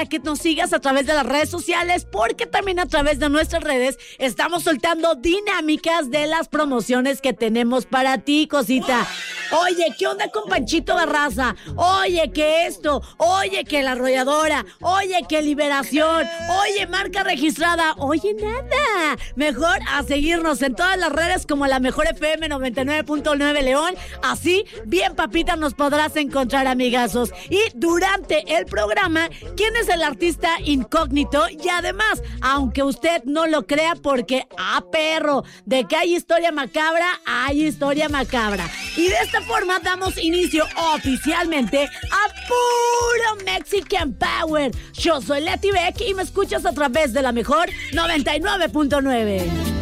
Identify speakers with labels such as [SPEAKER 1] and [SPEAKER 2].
[SPEAKER 1] para que nos sigas a través de las redes sociales, porque también a través de nuestras redes estamos soltando dinámicas de las promociones que tenemos para ti, cosita. Oye, ¿qué onda con Panchito Barraza? Oye, que esto, oye, que la arrolladora, oye, que Liberación, oye, marca registrada, oye, nada. Mejor a seguirnos en todas las redes como la Mejor FM 99.9 León. Así, bien papita, nos podrás encontrar, amigazos. Y durante el programa, ¿quién es el artista incógnito? Y además, aunque usted no lo crea, porque, perro, de que hay historia macabra, hay historia macabra. Y de esta forma damos inicio oficialmente a puro Mexican Power. Yo soy Leti Beck y me escuchas a través de la Mejor 99.9.